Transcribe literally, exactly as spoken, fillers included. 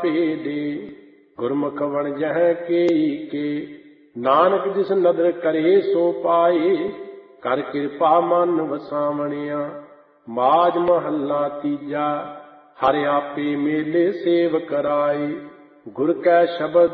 ਭੇਦੇ। ਗੁਰਮੁਖ ਵਣਜਹਿ ਕੇਈ ਕੇ, ਨਾਨਕ ਜਿਸ ਨਦਰ ਕਰੇ ਸੋ ਪਾਏ। ਕਰ ਕਿਰਪਾ ਮਨ ਵਸਾਵਣਿਆ, ਮਾਝ ਮਹੱਲਾ ਤੀਜਾ। ਹਰਿ ਆਪੇ ਮੇਲੇ ਸੇਵ ਕਰਾਏ, ਗੁਰ ਕੈ ਸ਼ਬਦ